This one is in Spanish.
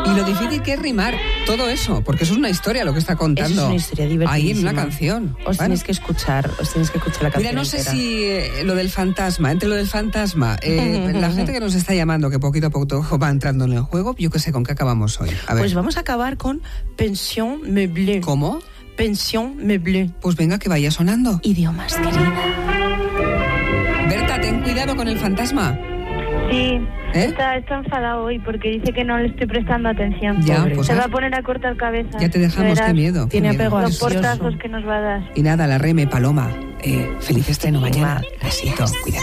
Y lo difícil que es rimar todo eso, porque eso es una historia lo que está contando. Eso es una historia divertidísima. Ahí en una canción. Os tenéis que escuchar la canción. Mira, no sé entera. si lo del fantasma, la gente que nos está llamando, que poquito a poco va entrando en el juego, yo qué sé, ¿con qué acabamos hoy? A ver. Pues vamos a acabar con Pension Meublé. ¿Cómo? Pension Meublé. Pues venga, que vaya sonando. Idiomas, querida. Berta, ten cuidado con el fantasma. Sí, ¿Eh? está enfadado hoy porque dice que no le estoy prestando atención. Ya, Pobre. pues Se va a poner a cortar cabezas. Ya te dejamos, qué miedo. Tiene qué miedo. apego Los ansioso. portazos que nos va a dar. Y nada, la reme, Paloma. Feliz estreno mañana. Besito, cuídate.